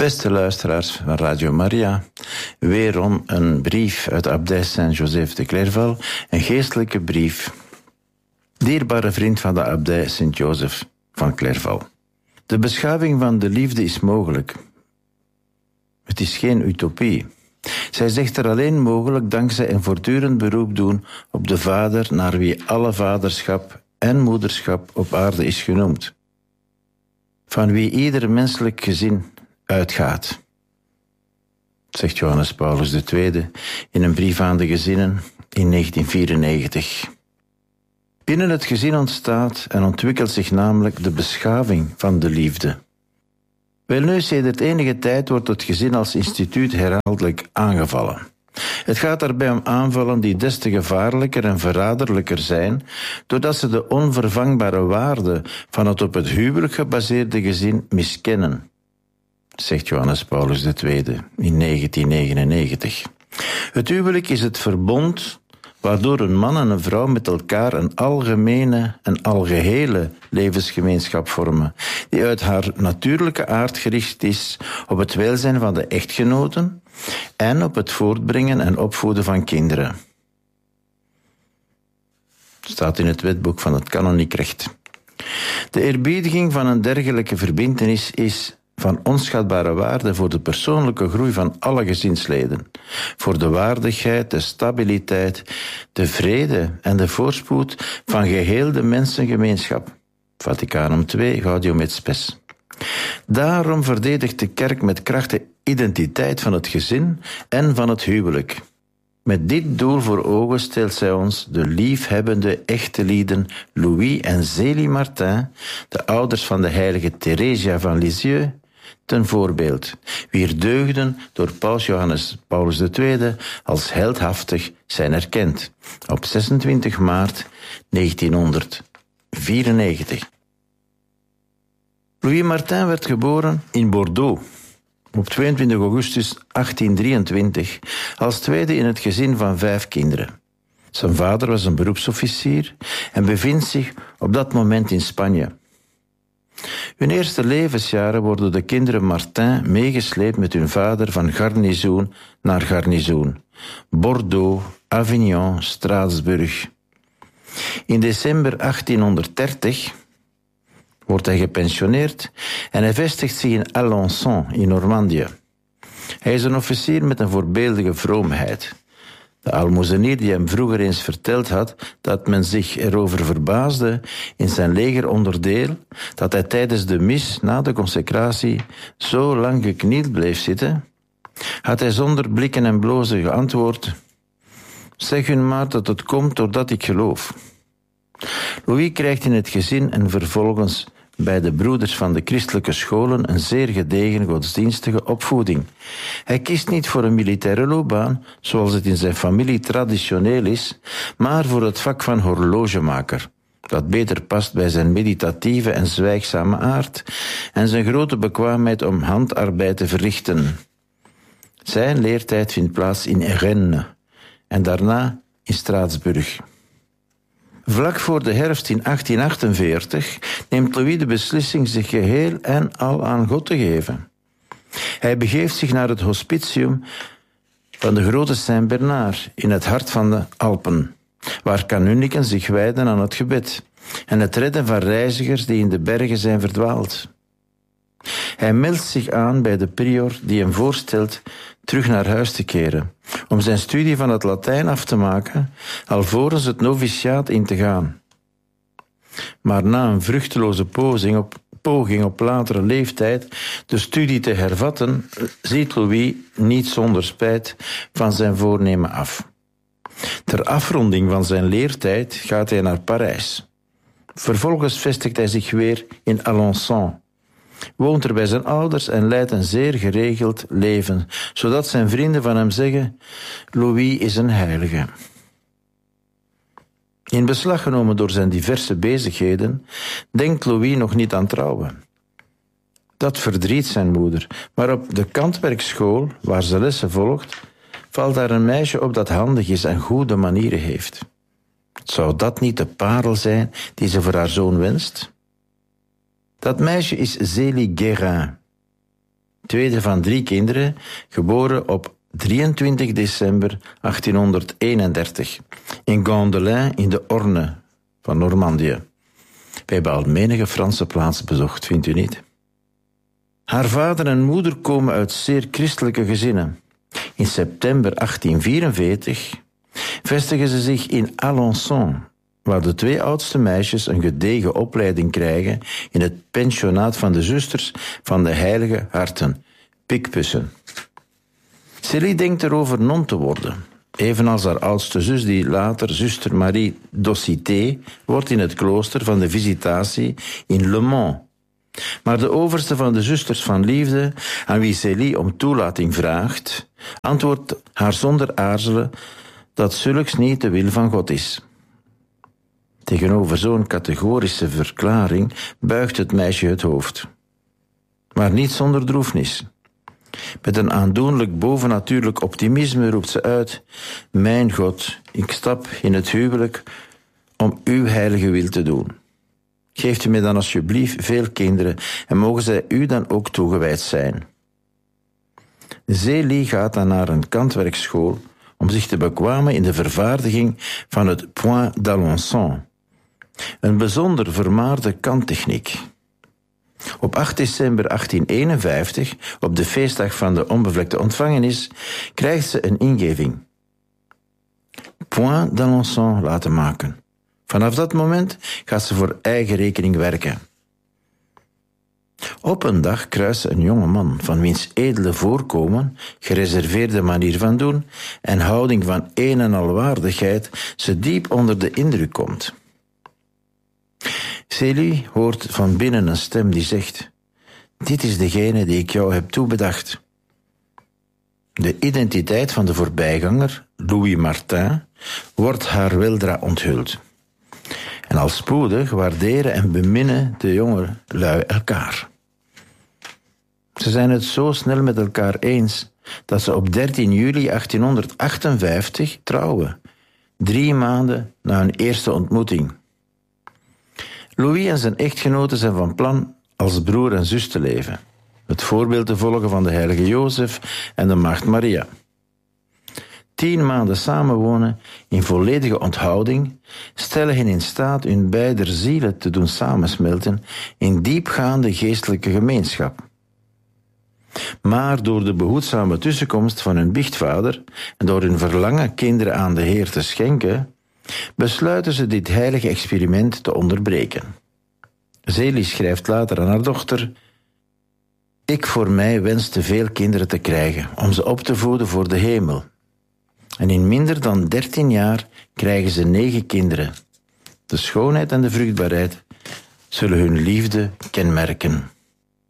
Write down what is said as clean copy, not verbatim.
Beste luisteraars van Radio Maria, weerom een brief uit de abdij Saint-Joseph de Clairval, een geestelijke brief. Dierbare vriend van de abdij Sint-Joseph van Clairval. De beschaving van de liefde is mogelijk. Het is geen utopie. Zij zegt er alleen mogelijk dankzij een voortdurend beroep doen op de Vader naar wie alle vaderschap en moederschap op aarde is genoemd. Van wie ieder menselijk gezin uitgaat, zegt Johannes Paulus II in een brief aan de gezinnen in 1994. Binnen het gezin ontstaat en ontwikkelt zich namelijk de beschaving van de liefde. Welnu, sedert enige tijd wordt het gezin als instituut herhaaldelijk aangevallen. Het gaat daarbij om aanvallen die des te gevaarlijker en verraderlijker zijn, doordat ze de onvervangbare waarde van het op het huwelijk gebaseerde gezin miskennen, zegt Johannes Paulus II in 1999. Het huwelijk is het verbond waardoor een man en een vrouw met elkaar een algemene en algehele levensgemeenschap vormen, die uit haar natuurlijke aard gericht is op het welzijn van de echtgenoten en op het voortbrengen en opvoeden van kinderen. Staat in het wetboek van het kanoniek recht. De eerbiediging van een dergelijke verbintenis is van onschatbare waarde voor de persoonlijke groei van alle gezinsleden, voor de waardigheid, de stabiliteit, de vrede en de voorspoed van geheel de mensengemeenschap. Vaticanum II, Gaudium et Spes. Daarom verdedigt de kerk met kracht de identiteit van het gezin en van het huwelijk. Met dit doel voor ogen stelt zij ons de liefhebbende echte lieden Louis en Zélie Martin, de ouders van de heilige Theresia van Lisieux, ten voorbeeld, wier deugden door Paus Johannes Paulus II als heldhaftig zijn erkend, op 26 maart 1994. Louis Martin werd geboren in Bordeaux op 22 augustus 1823 als tweede in het gezin van 5 kinderen. Zijn vader was een beroepsofficier en bevindt zich op dat moment in Spanje. Hun eerste levensjaren worden de kinderen Martin meegesleept met hun vader van garnizoen naar garnizoen. Bordeaux, Avignon, Straatsburg. In december 1830 wordt hij gepensioneerd en hij vestigt zich in Alençon in Normandië. Hij is een officier met een voorbeeldige vroomheid. De aalmoezenier die hem vroeger eens verteld had dat men zich erover verbaasde in zijn legeronderdeel dat hij tijdens de mis na de consecratie zo lang geknield bleef zitten, had hij zonder blikken en blozen geantwoord: zeg hun maar dat het komt doordat ik geloof. Louis krijgt in het gezin en vervolgens bij de broeders van de christelijke scholen een zeer gedegen godsdienstige opvoeding. Hij kiest niet voor een militaire loopbaan, zoals het in zijn familie traditioneel is, maar voor het vak van horlogemaker, dat beter past bij zijn meditatieve en zwijgzame aard en zijn grote bekwaamheid om handarbeid te verrichten. Zijn leertijd vindt plaats in Rennes en daarna in Straatsburg. Vlak voor de herfst in 1848 neemt Louis de beslissing zich geheel en al aan God te geven. Hij begeeft zich naar het hospitium van de grote Saint-Bernard in het hart van de Alpen, waar kanunniken zich wijden aan het gebed en het redden van reizigers die in de bergen zijn verdwaald. Hij meldt zich aan bij de prior die hem voorstelt terug naar huis te keren, om zijn studie van het Latijn af te maken, alvorens het noviciaat in te gaan. Maar na een vruchteloze poging op latere leeftijd de studie te hervatten, ziet Louis niet zonder spijt van zijn voornemen af. Ter afronding van zijn leertijd gaat hij naar Parijs. Vervolgens vestigt hij zich weer in Alençon, woont er bij zijn ouders en leidt een zeer geregeld leven, zodat zijn vrienden van hem zeggen: Louis is een heilige. In beslag genomen door zijn diverse bezigheden, denkt Louis nog niet aan trouwen. Dat verdriet zijn moeder, maar op de kantwerkschool, waar ze lessen volgt, valt daar een meisje op dat handig is en goede manieren heeft. Zou dat niet de parel zijn die ze voor haar zoon wenst? Dat meisje is Zélie Guérin. tweede van 3 kinderen, geboren op 23 december 1831 in Gandelin in de Orne van Normandië. We hebben al menige Franse plaats bezocht, vindt u niet? Haar vader en moeder komen uit zeer christelijke gezinnen. In september 1844 vestigen ze zich in Alençon, waar de 2 oudste meisjes een gedegen opleiding krijgen in het pensionaat van de zusters van de Heilige Harten, Picpussen. Célie denkt erover non te worden, evenals haar oudste zus die later zuster Marie d'Aucité wordt in het klooster van de Visitatie in Le Mans. Maar de overste van de zusters van liefde, aan wie Célie om toelating vraagt, antwoordt haar zonder aarzelen dat zulks niet de wil van God is. Tegenover zo'n categorische verklaring buigt het meisje het hoofd. Maar niet zonder droefnis. Met een aandoenlijk bovennatuurlijk optimisme roept ze uit: mijn God, ik stap in het huwelijk om uw heilige wil te doen. Geeft u mij dan alsjeblieft veel kinderen en mogen zij u dan ook toegewijd zijn. Célie gaat dan naar een kantwerkschool om zich te bekwamen in de vervaardiging van het point d'Alençon, een bijzonder vermaarde kanttechniek. Op 8 december 1851, op de feestdag van de onbevlekte ontvangenis, krijgt ze een ingeving. Point d'Alençon laten maken. Vanaf dat moment gaat ze voor eigen rekening werken. Op een dag kruist ze een jonge man van wiens edele voorkomen, gereserveerde manier van doen en houding van een en al waardigheid ze diep onder de indruk komt. Célie hoort van binnen een stem die zegt: dit is degene die ik jou heb toebedacht. De identiteit van de voorbijganger, Louis Martin, wordt haar weldra onthuld. En al spoedig waarderen en beminnen de jonge lui elkaar. Ze zijn het zo snel met elkaar eens dat ze op 13 juli 1858 trouwen, 3 maanden na hun eerste ontmoeting. Louis en zijn echtgenote zijn van plan als broer en zus te leven, het voorbeeld te volgen van de heilige Jozef en de maagd Maria. 10 maanden samenwonen in volledige onthouding stellen hen in staat hun beider zielen te doen samensmelten in diepgaande geestelijke gemeenschap. Maar door de behoedzame tussenkomst van hun biechtvader en door hun verlangen kinderen aan de Heer te schenken, besluiten ze dit heilige experiment te onderbreken. Célie schrijft later aan haar dochter: ik voor mij wenste veel kinderen te krijgen, om ze op te voeden voor de hemel. En in minder dan 13 jaar krijgen ze 9 kinderen. De schoonheid en de vruchtbaarheid zullen hun liefde kenmerken.